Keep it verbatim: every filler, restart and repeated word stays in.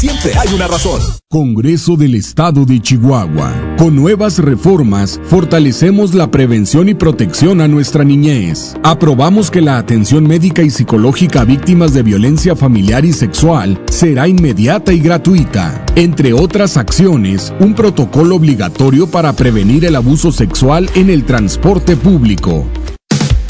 Siempre hay una razón. Congreso del Estado de Chihuahua. Con nuevas reformas, fortalecemos la prevención y protección a nuestra niñez. Aprobamos que la atención médica y psicológica a víctimas de violencia familiar y sexual será inmediata y gratuita. Entre otras acciones, un protocolo obligatorio para prevenir el abuso sexual en el transporte público.